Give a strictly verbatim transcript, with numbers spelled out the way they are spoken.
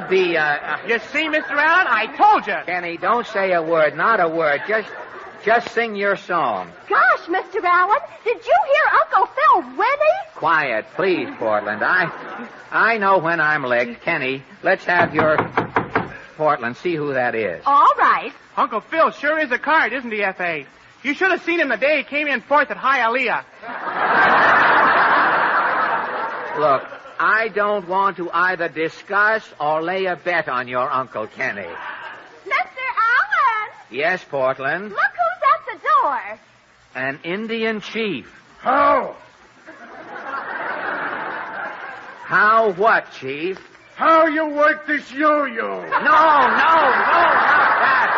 Don't be, uh... uh You see, Mister Allen? I told you. Kenny, don't say a word, not a word. Just, just sing your song. Gosh, Mister Allen, did you hear Uncle Phil whinny? Quiet, please, Portland. I, I know when I'm licked. Kenny, let's have your... Portland, see who that is. All right. Uncle Phil sure is a card, isn't he, F A? You should have seen him the day he came in fourth at Hialeah. Look, I don't want to either discuss or lay a bet on your Uncle Kenny. Mister Allen! Yes, Portland? Look who's at the door. An Indian chief. How? How what, Chief? How you work this yo-yo? No, no, no, not that.